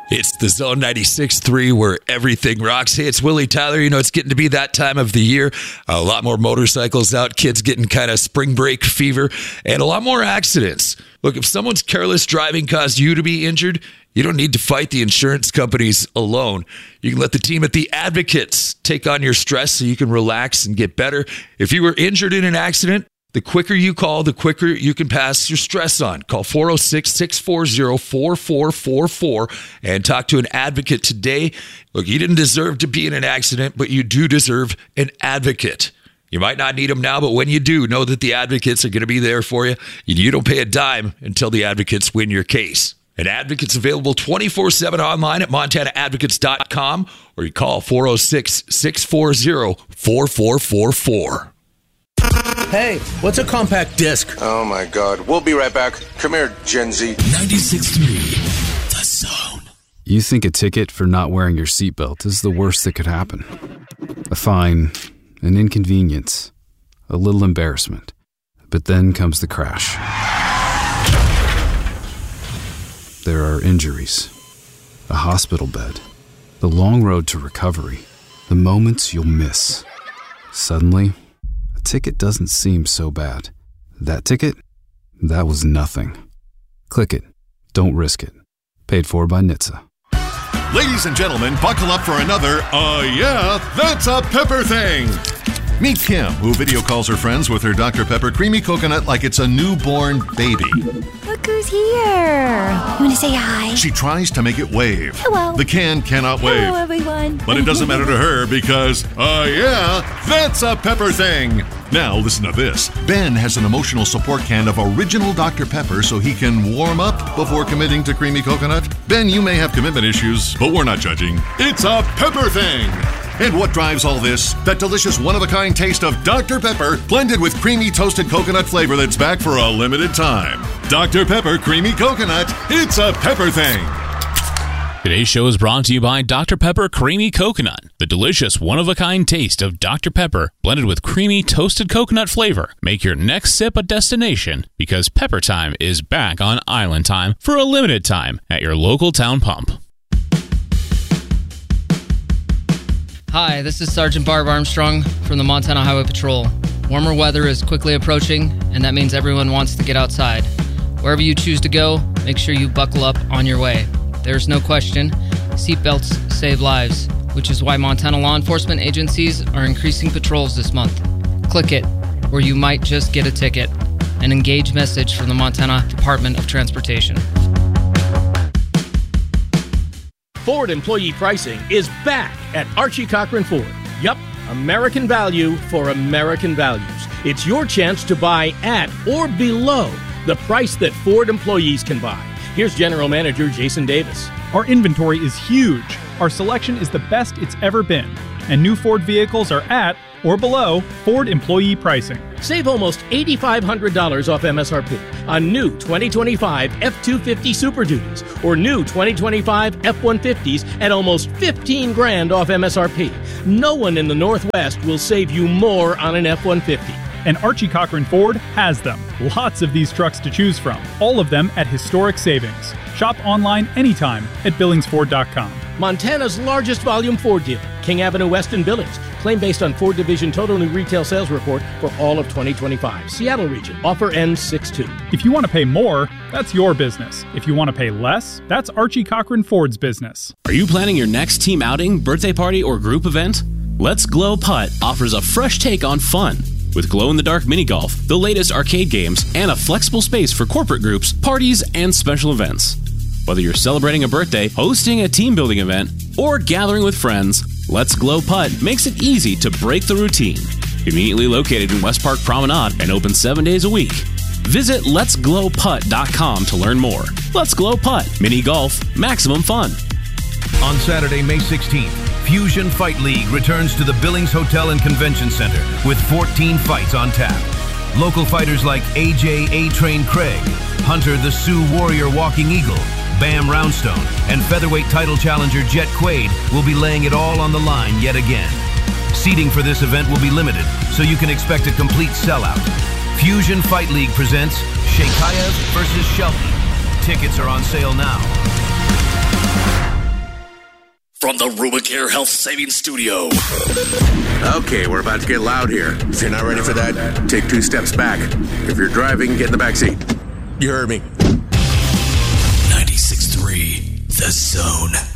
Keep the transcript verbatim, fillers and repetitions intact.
It's the Zone ninety-six point three where everything rocks. Hey, it's Willie Tyler. You know, it's getting to be that time of the year. A lot more motorcycles out, kids getting kind of spring break fever, and a lot more accidents. Look, if someone's careless driving caused you to be injured, you don't need to fight the insurance companies alone. You can let the team at The Advocates take on your stress so you can relax and get better. If you were injured in an accident, the quicker you call, the quicker you can pass your stress on. Call four oh six, six four zero, four four four four and talk to an advocate today. Look, you didn't deserve to be in an accident, but you do deserve an advocate. You might not need them now, but when you do, know that the advocates are going to be there for you. You don't pay a dime until the advocates win your case. An advocate's available twenty-four seven online at montana advocates dot com or you call four oh six, six four zero, four four four four. Hey, what's a compact disc? Oh my God. We'll be right back. Come here, Gen Z. ninety-six point three, The Zone. You think a ticket for not wearing your seatbelt is the worst that could happen. A fine, an inconvenience, a little embarrassment. But then comes the crash. There are injuries, a hospital bed, the long road to recovery, the moments you'll miss. Suddenly, a ticket doesn't seem so bad. That ticket? That was nothing. Click it. Don't risk it. Paid for by N H T S A. Ladies and gentlemen, buckle up for another, uh, yeah, that's a Pepper thing. Meet Kim, who video calls her friends with her Doctor Pepper Creamy Coconut like it's a newborn baby. Look who's here. You want to say hi? She tries to make it wave. Hello. The can cannot wave. Hello, everyone. But it doesn't matter to her because, uh, yeah, that's a Pepper thing. Now, listen to this. Ben has an emotional support can of original Doctor Pepper so he can warm up before committing to Creamy Coconut. Ben, you may have commitment issues, but we're not judging. It's a Pepper thing. And what drives all this? That delicious one-of-a-kind taste of Doctor Pepper blended with creamy toasted coconut flavor that's back for a limited time. Doctor Pepper Creamy Coconut. It's a Pepper thing. Today's show is brought to you by Doctor Pepper Creamy Coconut, the delicious one-of-a-kind taste of Doctor Pepper blended with creamy toasted coconut flavor. Make your next sip a destination because Pepper Time is back on Island Time for a limited time at your local town pump. Hi, this is Sergeant Barb Armstrong from the Montana Highway Patrol. Warmer weather is quickly approaching, and that means everyone wants to get outside. Wherever you choose to go, make sure you buckle up on your way. There's no question, seatbelts save lives, which is why Montana law enforcement agencies are increasing patrols this month. Click it, or you might just get a ticket. An engaged message from the Montana Department of Transportation. Ford employee pricing is back at Archie Cochran Ford. Yup, American value for American values. It's your chance to buy at or below the price that Ford employees can buy. Here's General Manager Jason Davis. Our inventory is huge. Our selection is the best it's ever been. And new Ford vehicles are at or below Ford employee pricing. Save almost eight thousand five hundred dollars off M S R P on new twenty twenty-five F two fifty Super Duties or new twenty twenty-five F one fifties at almost fifteen grand off M S R P. No one in the Northwest will save you more on an F one fifty. And Archie Cochran Ford has them. Lots of these trucks to choose from. All of them at historic savings. Shop online anytime at billings ford dot com. Montana's largest volume Ford dealer, King Avenue West in Billings. Claim based on Ford Division Total New Retail Sales Report for all of twenty twenty-five. Seattle region. Offer ends six two. If you want to pay more, that's your business. If you want to pay less, that's Archie Cochran Ford's business. Are you planning your next team outing, birthday party, or group event? Let's Glow Putt offers a fresh take on fun. With glow-in-the-dark mini golf, the latest arcade games, and a flexible space for corporate groups, parties, and special events. Whether you're celebrating a birthday, hosting a team-building event, or gathering with friends, Let's Glow Putt makes it easy to break the routine. Conveniently located in West Park Promenade and open seven days a week. Visit lets glow putt dot com to learn more. Let's Glow Putt. Mini golf, maximum fun. On Saturday, May sixteenth, Fusion Fight League returns to the Billings Hotel and Convention Center with fourteen fights on tap. Local fighters like A J A-Train Craig, Hunter the Sioux Warrior Walking Eagle, Bam Roundstone, and featherweight title challenger Jet Quaid will be laying it all on the line yet again. Seating for this event will be limited, so you can expect a complete sellout. Fusion Fight League presents Sheikhayev versus Shelby. Tickets are on sale now. From the Rubicare Health Savings Studio. Okay, we're about to get loud here. If you're not ready for that, take two steps back. If you're driving, get in the back seat. You heard me. ninety-six point three, The Zone.